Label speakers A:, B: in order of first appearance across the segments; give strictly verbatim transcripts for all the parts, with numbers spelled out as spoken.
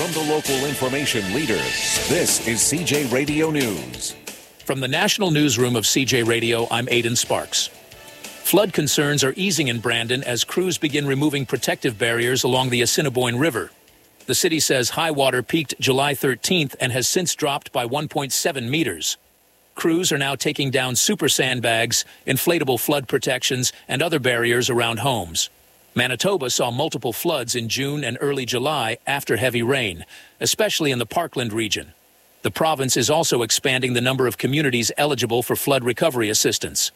A: From the local information leader, this is C J Radio News.
B: From the national newsroom of C J Radio, I'm Aidan Sparks. Flood concerns are easing in Brandon as crews begin removing protective barriers along the Assiniboine River. The city says high water peaked July thirteenth and has since dropped by one point seven meters. Crews are now taking down super sandbags, inflatable flood protections, and other barriers around homes. Manitoba saw multiple floods in June and early July after heavy rain, especially in the Parkland region. The province is also expanding the number of communities eligible for flood recovery assistance.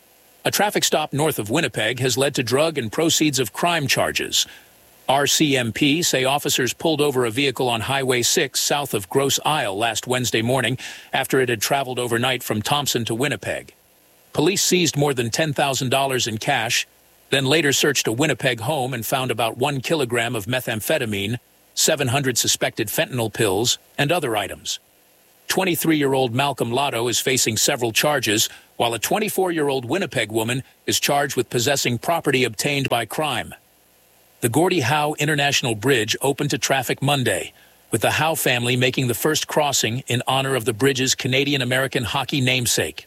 B: A traffic stop north of Winnipeg has led to drug and proceeds of crime charges. R C M P say officers pulled over a vehicle on Highway six south of Grosse Isle last Wednesday morning after it had traveled overnight from Thompson to Winnipeg. Police seized more than ten thousand dollars in cash, then later searched a Winnipeg home and found about one kilogram of methamphetamine, seven hundred suspected fentanyl pills, and other items. twenty-three-year-old Malcolm Lotto is facing several charges, while a twenty-four-year-old Winnipeg woman is charged with possessing property obtained by crime. The Gordie Howe International Bridge opened to traffic Monday, with the Howe family making the first crossing in honor of the bridge's Canadian-American hockey namesake.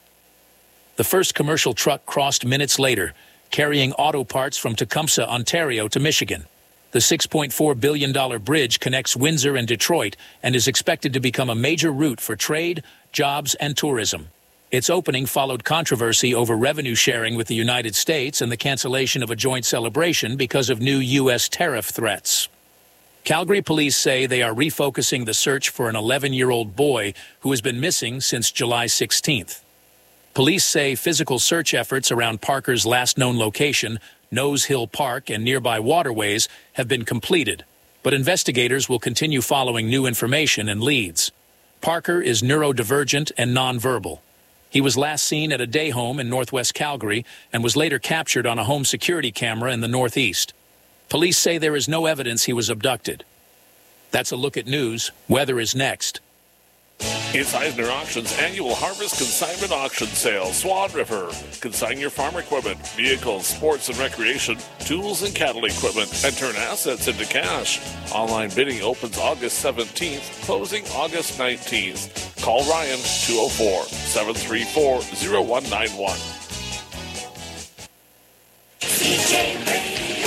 B: The first commercial truck crossed minutes later, carrying auto parts from Tecumseh, Ontario to Michigan. The six point four billion dollars bridge connects Windsor and Detroit and is expected to become a major route for trade, jobs, and tourism. Its opening followed controversy over revenue sharing with the United States and the cancellation of a joint celebration because of new U S tariff threats. Calgary police say they are refocusing the search for an eleven-year-old boy who has been missing since July sixteenth. Police say physical search efforts around Parker's last known location, Nose Hill Park, and nearby waterways have been completed, but investigators will continue following new information and leads. Parker is neurodivergent and nonverbal. He was last seen at a day home in northwest Calgary and was later captured on a home security camera in the northeast. Police say there is no evidence he was abducted. That's a look at news. Weather is next.
C: It's Eisner Auctions annual Harvest Consignment Auction Sale, Swan River. Consign your farm equipment, vehicles, sports and recreation, tools and cattle equipment, and turn assets into cash. Online bidding opens August seventeenth, closing August nineteenth. Call Ryan, two oh four, seven three four, oh one nine one.
D: C J Radio,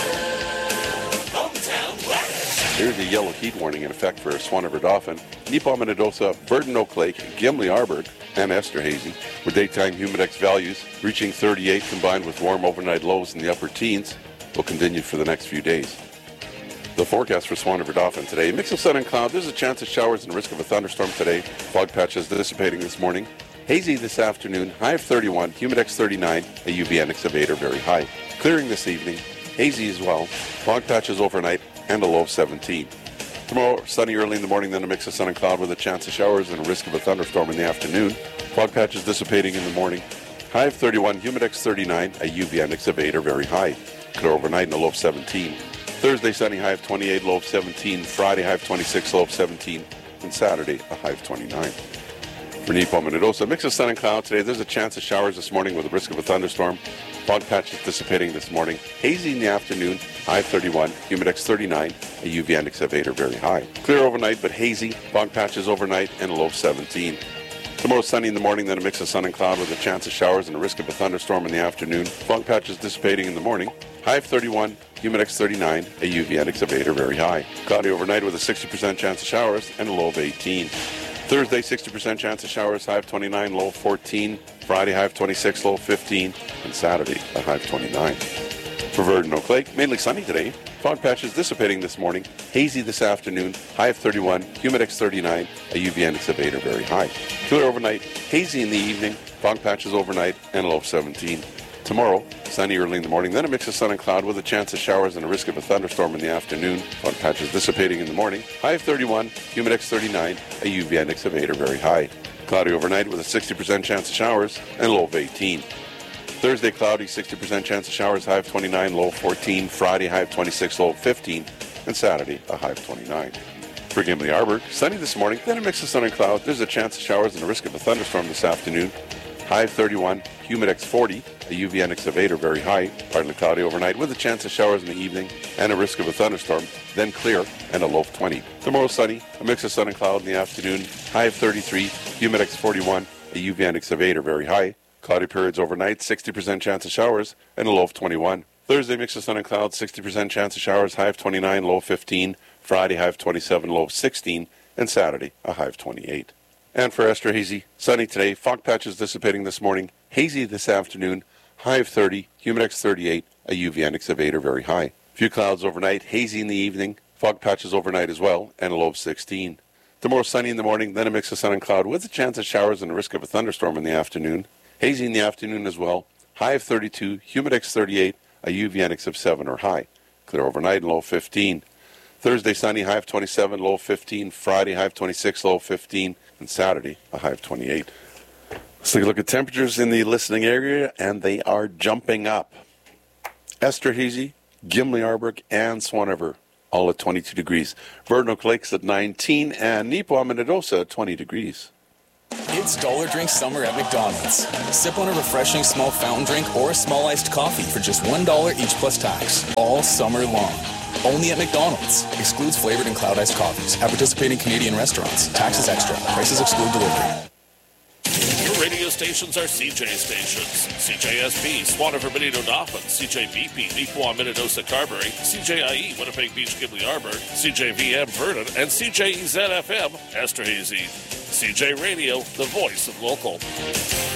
D: Hometown West.
E: Here's a yellow heat warning in effect for Swan River Dauphin, Neepawa-Minnedosa, Burden-Oak Lake, Gimli-Arbour, and Esterhazy, with daytime humidex values reaching thirty-eight combined with warm overnight lows in the upper teens, will continue for the next few days. The forecast for Swan River Dauphin today, mix of sun and cloud. There's a chance of showers and risk of a thunderstorm today. Fog patches dissipating this morning. Hazy this afternoon, high of thirty-one, humidex thirty-nine, a U V index of eight or very high. Clearing this evening, hazy as well. Fog patches overnight and a low of seventeen. Tomorrow, sunny early in the morning, then a mix of sun and cloud with a chance of showers and a risk of a thunderstorm in the afternoon. Fog patches dissipating in the morning. High of thirty-one, humidex thirty-nine, a U V index of eight or very high. Clear overnight and a low of seventeen. Thursday, sunny, high of twenty-eight, low of seventeen. Friday, high of twenty-six, low of seventeen. And Saturday, a high of twenty-nine. For Neepawa-Minnedosa, mix of sun and cloud today. There's a chance of showers this morning with a risk of a thunderstorm. Fog patches dissipating this morning. Hazy in the afternoon, high of thirty-one, humidex thirty-nine, a U V index of eight or very high. Clear overnight, but hazy. Fog patches overnight and a low of seventeen. Tomorrow, sunny in the morning, then a mix of sun and cloud with a chance of showers and a risk of a thunderstorm in the afternoon. Fog patches dissipating in the morning. High of thirty-one, humidex thirty-nine, a U V index of eight or very high. Cloudy overnight with a sixty percent chance of showers and a low of eighteen. Thursday, sixty percent chance of showers, high of twenty-nine, low of fourteen. Friday, high of twenty-six, low of fifteen. And Saturday, a high of twenty-nine. For Burden-Oak Lake, mainly sunny today. Fog patches dissipating this morning. Hazy this afternoon. High of thirty-one, humidex thirty-nine, a U V index of eight or very high. Clear overnight. Hazy in the evening. Fog patches overnight and a low of seventeen. Tomorrow, sunny early in the morning, then a mix of sun and cloud with a chance of showers and a risk of a thunderstorm in the afternoon. Fog patches dissipating in the morning. High of thirty-one, humidex thirty-nine, a U V index of eight or very high. Cloudy overnight with a sixty percent chance of showers and a low of eighteen. Thursday, cloudy, sixty percent chance of showers, high of twenty-nine, low of fourteen. Friday, high of twenty-six, low of fifteen. And Saturday, a high of twenty-nine. For Gimli-Arbour, sunny this morning, then a mix of sun and cloud. There's a chance of showers and a risk of a thunderstorm this afternoon. High of thirty-one, humidex forty, a U V index of eight or very high. Partly cloudy overnight with a chance of showers in the evening and a risk of a thunderstorm, then clear and a low of twenty. Tomorrow sunny, a mix of sun and cloud in the afternoon, high of thirty-three, humidex forty-one, a U V index of eight or very high. Cloudy periods overnight, sixty percent chance of showers and a low of twenty-one. Thursday, mix of sun and clouds, sixty percent chance of showers, high of twenty-nine, low of fifteen. Friday, high of twenty-seven, low of sixteen. And Saturday, a high of twenty-eight. And for Esterhazy, sunny today, fog patches dissipating this morning, hazy this afternoon, high of thirty, humidex thirty-eight, a U V index of eight or very high. Few clouds overnight, hazy in the evening, fog patches overnight as well, and a low of sixteen. Tomorrow sunny in the morning, then a mix of sun and cloud with a chance of showers and a risk of a thunderstorm in the afternoon. Hazy in the afternoon as well, high of thirty-two, humidex thirty-eight, a U V index of seven or high. Clear overnight and low of fifteen. Thursday sunny, high of twenty-seven, low of fifteen. Friday, high of twenty-six, low of fifteen. And Saturday, a high of twenty-eight. Let's take a look at temperatures in the listening area, and they are jumping up. Esterhazy, Gimli Arberg, and Swan River, all at twenty-two degrees. Verdon Oak Lakes at nineteen, and Neepawa Minnedosa at twenty degrees.
F: It's Dollar Drink Summer at McDonald's. Sip on a refreshing small fountain drink or a small iced coffee for just one dollar each plus tax, all summer long. Only at McDonald's. Excludes flavored and cloud iced coffees. At participating Canadian restaurants. Taxes extra. Prices exclude delivery.
C: Your radio stations are C J stations. C J S P, Swan River, Benito Dauphin, C J B P, Neepawa, Minnedosa, Carberry, C J I E, Winnipeg Beach, Gimli Arberg, C J V M, Vernon, and C J E Z F M, Esterhazy. C J Radio, the voice of local.